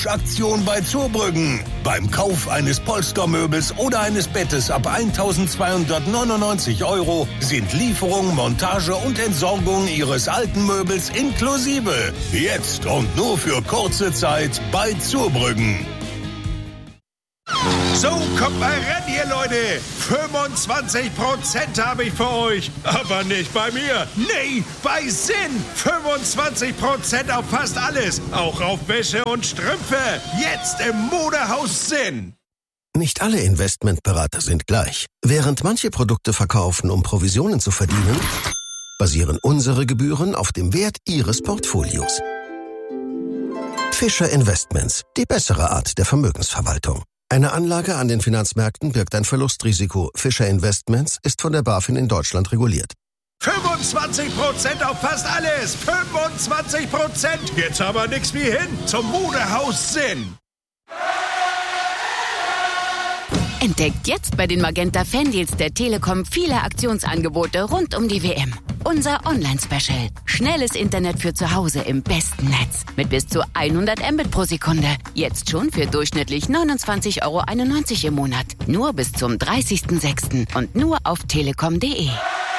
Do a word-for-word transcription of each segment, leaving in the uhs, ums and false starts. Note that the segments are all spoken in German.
Aktion bei Zurbrüggen. Beim Kauf eines Polstermöbels oder eines Bettes ab eintausendzweihundertneunundneunzig Euro sind Lieferung, Montage und Entsorgung Ihres alten Möbels inklusive. Jetzt und nur für kurze Zeit bei Zurbrüggen. So, kommt mal ran hier, Leute. fünfundzwanzig Prozent habe ich für euch. Aber nicht bei mir. Nee, bei Sinn. fünfundzwanzig Prozent auf fast alles. Auch auf Wäsche und Strümpfe. Jetzt im Modehaus Sinn. Nicht alle Investmentberater sind gleich. Während manche Produkte verkaufen, um Provisionen zu verdienen, basieren unsere Gebühren auf dem Wert Ihres Portfolios. Fischer Investments, die bessere Art der Vermögensverwaltung. Eine Anlage an den Finanzmärkten birgt ein Verlustrisiko. Fischer Investments ist von der BaFin in Deutschland reguliert. fünfundzwanzig Prozent auf fast alles. fünfundzwanzig Prozent. Jetzt aber nix wie hin zum Modehaus Sinn. Entdeckt jetzt bei den Magenta Fandeals der Telekom viele Aktionsangebote rund um die W M. Unser Online-Special. Schnelles Internet für zu Hause im besten Netz. Mit bis zu hundert Mbit pro Sekunde. Jetzt schon für durchschnittlich neunundzwanzig Euro einundneunzig im Monat. Nur bis zum dreißigsten sechsten und nur auf telekom punkt de.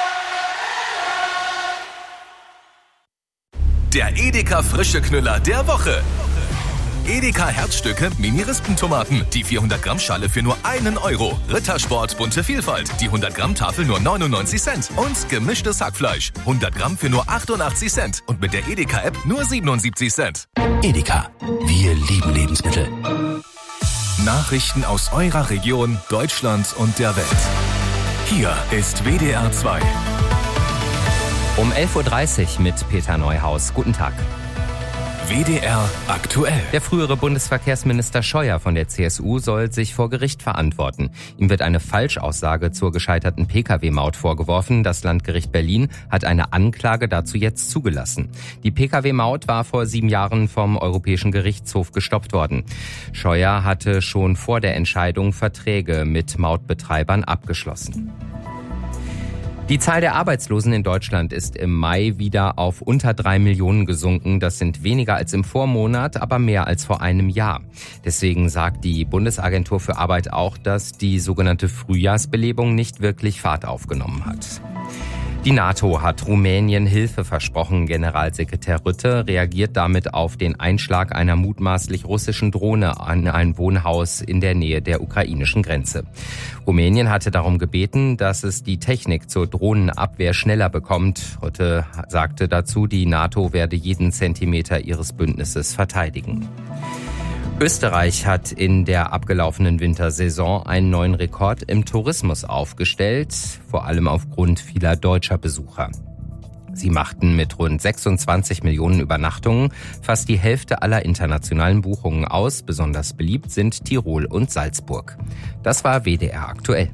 Der Edeka frische Knüller der Woche. Edeka Herzstücke Mini-Rispentomaten. Die vierhundert Gramm Schale für nur einen Euro. Rittersport bunte Vielfalt. Die hundert Gramm Tafel nur neunundneunzig Cent. Und gemischtes Hackfleisch. hundert Gramm für nur achtundachtzig Cent. Und mit der Edeka-App nur siebenundsiebzig Cent. Edeka. Wir lieben Lebensmittel. Nachrichten aus eurer Region, Deutschland und der Welt. Hier ist W D R zwei. Um elf Uhr dreißig mit Peter Neuhaus. Guten Tag. W D R aktuell. Der frühere Bundesverkehrsminister Scheuer von der C S U soll sich vor Gericht verantworten. Ihm wird eine Falschaussage zur gescheiterten Pkw-Maut vorgeworfen. Das Landgericht Berlin hat eine Anklage dazu jetzt zugelassen. Die Pkw-Maut war vor sieben Jahren vom Europäischen Gerichtshof gestoppt worden. Scheuer hatte schon vor der Entscheidung Verträge mit Mautbetreibern abgeschlossen. Die Zahl der Arbeitslosen in Deutschland ist im Mai wieder auf unter drei Millionen gesunken. Das sind weniger als im Vormonat, aber mehr als vor einem Jahr. Deswegen sagt die Bundesagentur für Arbeit auch, dass die sogenannte Frühjahrsbelebung nicht wirklich Fahrt aufgenommen hat. Die NATO hat Rumänien Hilfe versprochen. Generalsekretär Rutte reagiert damit auf den Einschlag einer mutmaßlich russischen Drohne an ein Wohnhaus in der Nähe der ukrainischen Grenze. Rumänien hatte darum gebeten, dass es die Technik zur Drohnenabwehr schneller bekommt. Rutte sagte dazu, die NATO werde jeden Zentimeter ihres Bündnisses verteidigen. Österreich hat in der abgelaufenen Wintersaison einen neuen Rekord im Tourismus aufgestellt, vor allem aufgrund vieler deutscher Besucher. Sie machten mit rund sechsundzwanzig Millionen Übernachtungen fast die Hälfte aller internationalen Buchungen aus. Besonders beliebt sind Tirol und Salzburg. Das war W D R aktuell.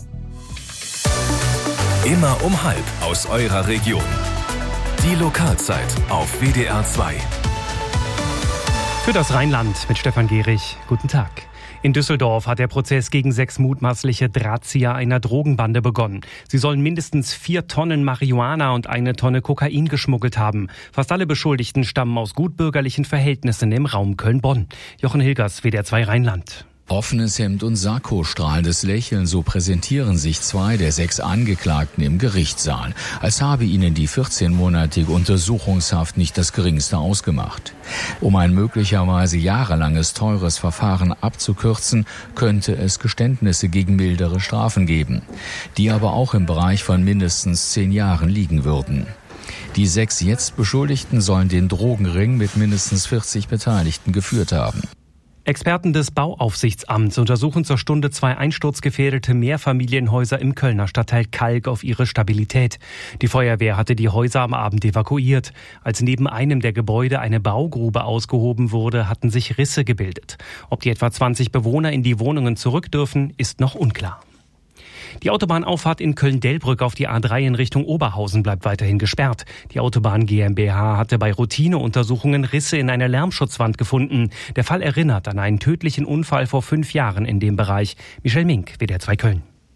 Immer um halb aus eurer Region. Die Lokalzeit auf W D R zwei. Für das Rheinland mit Stefan Gehrig. Guten Tag. In Düsseldorf hat der Prozess gegen sechs mutmaßliche Drahtzieher einer Drogenbande begonnen. Sie sollen mindestens vier Tonnen Marihuana und eine Tonne Kokain geschmuggelt haben. Fast alle Beschuldigten stammen aus gutbürgerlichen Verhältnissen im Raum Köln-Bonn. Jochen Hilgers, W D R zwei Rheinland. Offenes Hemd und Sakko, strahlendes Lächeln, so präsentieren sich zwei der sechs Angeklagten im Gerichtssaal, als habe ihnen die vierzehnmonatige Untersuchungshaft nicht das Geringste ausgemacht. Um ein möglicherweise jahrelanges teures Verfahren abzukürzen, könnte es Geständnisse gegen mildere Strafen geben, die aber auch im Bereich von mindestens zehn Jahren liegen würden. Die sechs jetzt Beschuldigten sollen den Drogenring mit mindestens vierzig Beteiligten geführt haben. Experten des Bauaufsichtsamts untersuchen zur Stunde zwei einsturzgefährdete Mehrfamilienhäuser im Kölner Stadtteil Kalk auf ihre Stabilität. Die Feuerwehr hatte die Häuser am Abend evakuiert. Als neben einem der Gebäude eine Baugrube ausgehoben wurde, hatten sich Risse gebildet. Ob die etwa zwanzig Bewohner in die Wohnungen zurück dürfen, ist noch unklar. Die Autobahnauffahrt in Köln-Delbrück auf die A drei in Richtung Oberhausen bleibt weiterhin gesperrt. Die Autobahn GmbH hatte bei Routineuntersuchungen Risse in einer Lärmschutzwand gefunden. Der Fall erinnert an einen tödlichen Unfall vor fünf Jahren in dem Bereich. Michel Mink, W D R zwei Köln.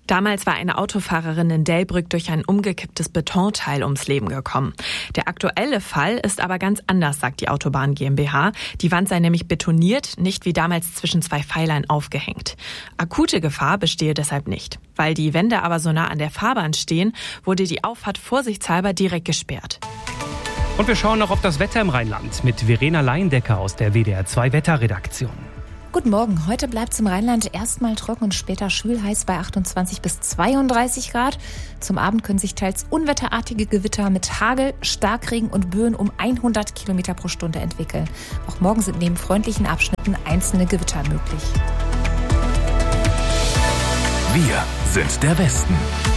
Damals war eine Autofahrerin in Delbrück durch ein umgekipptes Betonteil ums Leben gekommen. Der aktuelle Fall ist aber ganz anders, sagt die Autobahn GmbH. Die Wand sei nämlich betoniert, nicht wie damals zwischen zwei Pfeilern aufgehängt. Akute Gefahr bestehe deshalb nicht. Weil die Wände aber so nah an der Fahrbahn stehen, wurde die Auffahrt vorsichtshalber direkt gesperrt. Und wir schauen noch auf das Wetter im Rheinland mit Verena Leindecker aus der W D R zwei Wetterredaktion. Guten Morgen. Heute bleibt es im Rheinland erstmal trocken und später schwül-heiß bei achtundzwanzig bis zweiunddreißig Grad. Zum Abend können sich teils unwetterartige Gewitter mit Hagel, Starkregen und Böen um hundert Kilometer pro Stunde entwickeln. Auch morgen sind neben freundlichen Abschnitten einzelne Gewitter möglich. Wir sind der Westen.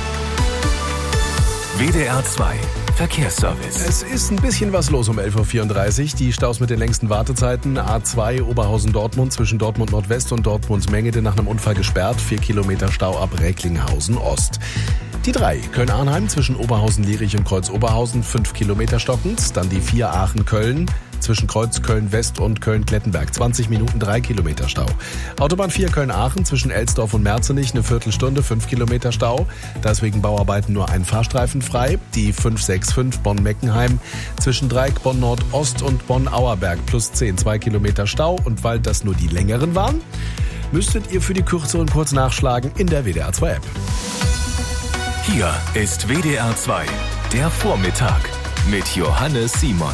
W D R zwei Verkehrsservice. Es ist ein bisschen was los um elf Uhr vierunddreißig. Die Staus mit den längsten Wartezeiten. A zwei Oberhausen-Dortmund zwischen Dortmund Nordwest und Dortmund-Mengede nach einem Unfall gesperrt. Vier Kilometer Stau ab Recklinghausen-Ost. Die drei Köln-Arnheim zwischen Oberhausen-Lierich und Kreuz-Oberhausen. Fünf Kilometer stockend. Dann die vier Aachen-Köln zwischen Kreuz Köln-West und Köln-Klettenberg. zwanzig Minuten, drei Kilometer Stau. Autobahn vier Köln-Aachen zwischen Elsdorf und Merzenich. Eine Viertelstunde, fünf Kilometer Stau. Da ist wegen Bauarbeiten nur ein Fahrstreifen frei. Die fünf sechs fünf Bonn-Meckenheim zwischen Dreieck Bonn-Nordost und Bonn-Auerberg. Plus zehn, zwei Kilometer Stau. Und weil das nur die längeren waren, müsstet ihr für die kürzeren kurz nachschlagen in der W D R zwei App. Hier ist W D R zwei, der Vormittag mit Johannes Simon.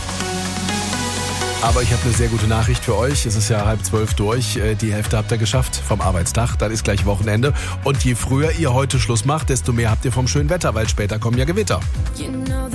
Aber ich habe eine sehr gute Nachricht für euch. Es ist ja halb zwölf durch. Die Hälfte habt ihr geschafft vom Arbeitstag. Dann ist gleich Wochenende. Und je früher ihr heute Schluss macht, desto mehr habt ihr vom schönen Wetter, weil später kommen ja Gewitter. You know